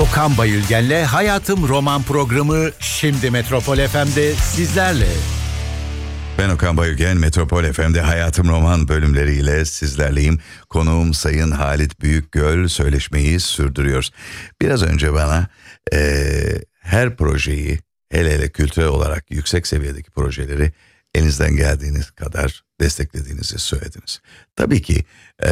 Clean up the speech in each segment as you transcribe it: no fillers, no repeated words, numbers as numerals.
Okan Bayülgen'le Hayatım Roman programı şimdi Metropol FM'de sizlerle. Ben Okan Bayülgen, Metropol FM'de Hayatım Roman bölümleriyle sizlerleyim. Konuğum Sayın Halit Büyükgöl, söyleşmeyi sürdürüyoruz. Biraz önce bana her projeyi, hele kültürel olarak yüksek seviyedeki projeleri elinizden geldiğiniz kadar desteklediğinizi söylediniz. Tabii ki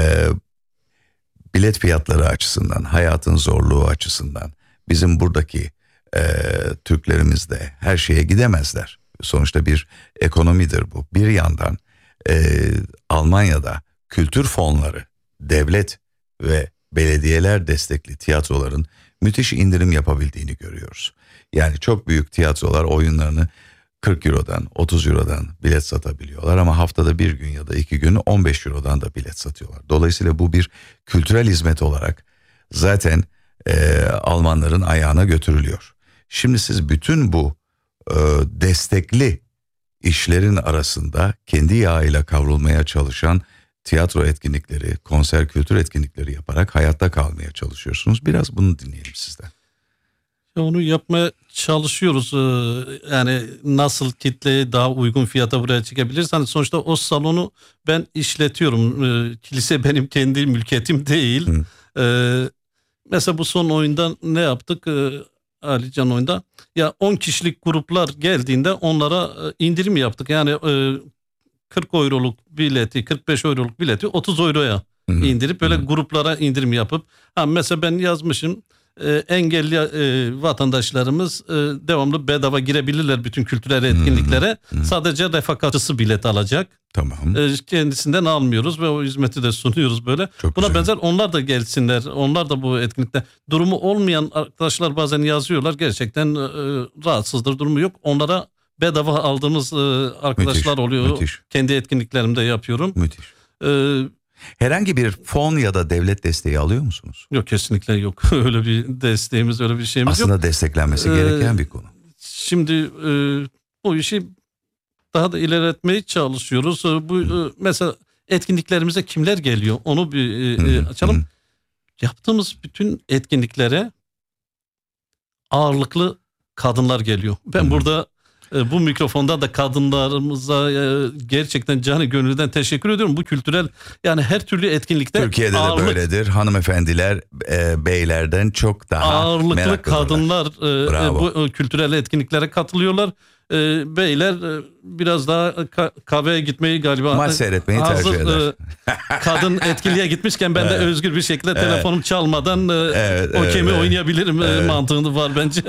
bilet fiyatları açısından, hayatın zorluğu açısından bizim buradaki Türklerimiz de her şeye gidemezler. Sonuçta bir ekonomidir bu. Bir yandan Almanya'da kültür fonları, devlet ve belediyeler destekli tiyatroların müthiş indirim yapabildiğini görüyoruz. Yani çok büyük tiyatrolar oyunlarını 40 Euro'dan, 30 Euro'dan bilet satabiliyorlar ama haftada bir gün ya da 2 gün 15 Euro'dan da bilet satıyorlar. Dolayısıyla bu bir kültürel hizmet olarak zaten Almanların ayağına götürülüyor. Şimdi siz bütün bu destekli işlerin arasında kendi yağıyla kavrulmaya çalışan tiyatro etkinlikleri, konser kültür etkinlikleri yaparak hayatta kalmaya çalışıyorsunuz. Biraz bunu dinleyelim sizden. Onu yapmaya çalışıyoruz. Yani nasıl kitleye daha uygun fiyata buraya çekebiliriz. Hani sonuçta o salonu ben işletiyorum. Kilise benim kendi mülkiyetim değil. Mesela bu son oyunda ne yaptık? Alican oyunda. Ya 10 kişilik gruplar geldiğinde onlara indirim yaptık. Yani 40 euroluk bileti, 45 euroluk bileti 30 euroya indirip böyle gruplara indirim yapıp mesela ben yazmışım. Engelli vatandaşlarımız devamlı bedava girebilirler bütün kültürel etkinliklere. Sadece refakatçısı bilet alacak. Tamam. Kendisinden almıyoruz ve o hizmeti de sunuyoruz böyle. Çok Buna güzel. benzer onlar da gelsinler. Onlar da bu etkinlikte. Durumu olmayan arkadaşlar bazen yazıyorlar. Gerçekten rahatsızdır, durumu yok. Onlara bedava aldığımız arkadaşlar oluyor. Müthiş. Kendi etkinliklerimde yapıyorum. Müthiş. Herhangi bir fon ya da devlet desteği alıyor musunuz? Yok, kesinlikle yok. Öyle bir desteğimiz, öyle bir şeyimiz yok. Aslında desteklenmesi gereken bir konu. Şimdi bu işi daha da ilerletmeye çalışıyoruz. Mesela etkinliklerimize kimler geliyor onu bir açalım. Yaptığımız bütün etkinliklere ağırlıklı kadınlar geliyor. Ben burada bu mikrofonda da kadınlarımıza gerçekten canı gönülden teşekkür ediyorum. Bu kültürel, yani her türlü etkinlikte Türkiye'de de böyledir. Hanımefendiler beylerden çok daha ağırlıklı meraklıdırlar. kadınlar bu kültürel etkinliklere katılıyorlar. Beyler biraz daha kahveye gitmeyi galiba maç seyretmeyi tercih eder. Kadın etkinliğe gitmişken ben de özgür bir şekilde telefonum çalmadan okey'imi oynayabilirim mantığında var bence.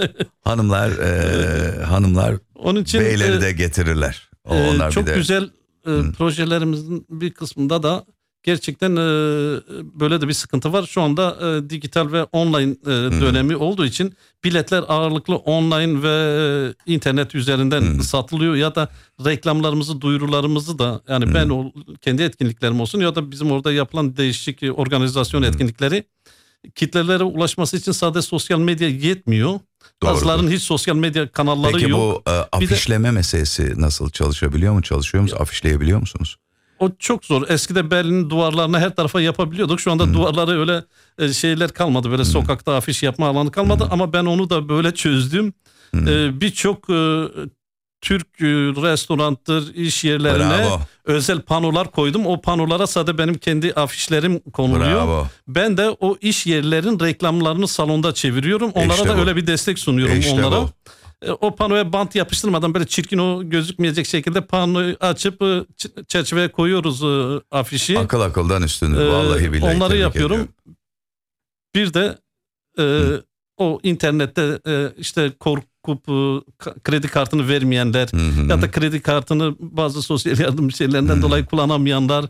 Hanımlar onun için beyleri de getirirler. Onlar çok bir de güzel projelerimizin bir kısmında da gerçekten böyle de bir sıkıntı var. Şu anda dijital ve online dönemi olduğu için biletler ağırlıklı online ve internet üzerinden satılıyor ya da reklamlarımızı, duyurularımızı da yani ben kendi etkinliklerim olsun ya da bizim orada yapılan değişik organizasyon etkinlikleri kitlelere ulaşması için sadece sosyal medya yetmiyor. Bazılarının hiç sosyal medya kanalları Peki yok. Peki bu afişleme meselesi nasıl çalışabiliyor mu? Çalışıyor musunuz? Afişleyebiliyor musunuz? O çok zor. Eskide Berlin'in duvarlarını her tarafa yapabiliyorduk. Şu anda duvarları öyle şeyler kalmadı. Böyle sokakta afiş yapma alanı kalmadı. Ama ben onu da böyle çözdüm. Birçok Türk restorandır, iş yerlerine özel panolar koydum. O panolara sadece benim kendi afişlerim konuluyor. Bravo. Ben de o iş yerlerin reklamlarını salonda çeviriyorum. Onlara da öyle bir destek sunuyorum onlara. O panoya bant yapıştırmadan böyle çirkin, o gözükmeyecek şekilde panoyu açıp çerçeveye koyuyoruz afişi. Akıl akıldan üstündür. Vallahi billahi. Onları yapıyorum. Bir de o internette işte korkup kredi kartını vermeyenler ya da kredi kartını bazı sosyal yardım şeylerinden dolayı kullanamayanlar,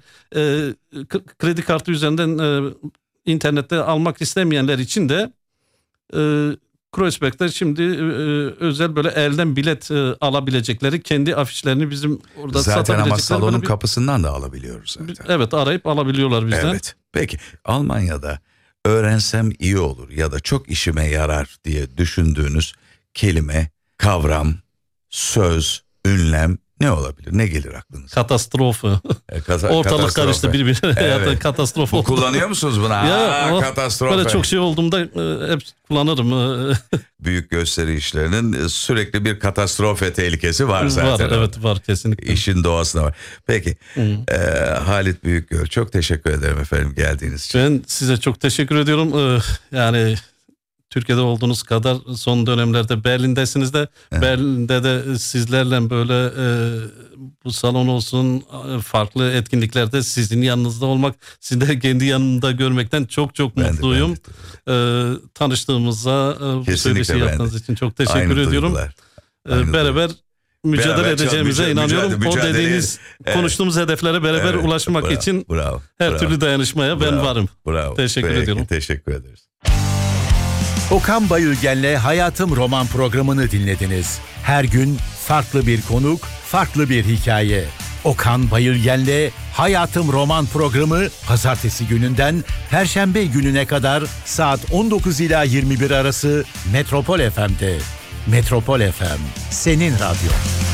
kredi kartı üzerinden internette almak istemeyenler için de Kreuzberg'de şimdi özel böyle elden bilet alabilecekleri kendi afişlerini bizim orada zaten ama satabilecekleri salonun kapısından da alabiliyoruz zaten. Evet, arayıp alabiliyorlar bizden. Evet. Peki Almanya'da öğrensem iyi olur ya da çok işime yarar diye düşündüğünüz kelime, kavram, söz, ünlem Ne olabilir? Ne gelir aklınıza? Katastrofu. Ortalık Katastrofe. karıştı birbirine. Evet. Katastrof oldu. Kullanıyor musunuz bunu? Katastrofe. Böyle çok şey olduğumda hep kullanırım. Büyük gösteri işlerinin sürekli bir katastrofe tehlikesi var zaten. Var, evet, var kesinlikle. İşin doğasında var. Peki Halit Büyükgöl, çok teşekkür ederim efendim geldiğiniz için. Ben size çok teşekkür ediyorum. Yani Türkiye'de olduğunuz kadar son dönemlerde Berlin'desiniz de. Evet. Berlin'de de sizlerle böyle bu salon olsun, farklı etkinliklerde sizin yanınızda olmak, sizi de kendi yanımda görmekten çok mutluyum. Tanıştığımıza bu söyleşi yaptığınız için çok teşekkür ediyorum. Beraber mücadele edeceğimize inanıyorum. O dediğiniz, konuştuğumuz hedeflere beraber ulaşmak için her türlü dayanışmaya ben varım. Teşekkür ediyorum. Teşekkür ederiz. Okan Bayülgen'le Hayatım Roman programını dinlediniz. Her gün farklı bir konuk, farklı bir hikaye. Okan Bayülgen'le Hayatım Roman programı pazartesi gününden perşembe gününe kadar saat 19 ila 21 arası Metropol FM'de. Metropol FM, senin radyo.